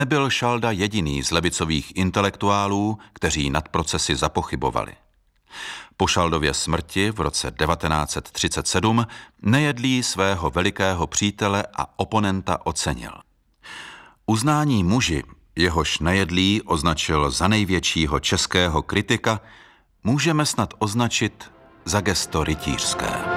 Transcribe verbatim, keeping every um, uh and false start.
Nebyl Šalda jediný z levicových intelektuálů, kteří nad procesy zapochybovali. Po Šaldově smrti v roce devatenáct set třicet sedm Nejedlý svého velikého přítele a oponenta ocenil. Uznání muži, jehož Nejedlý označil za největšího českého kritika, můžeme snad označit za gesto rytířské.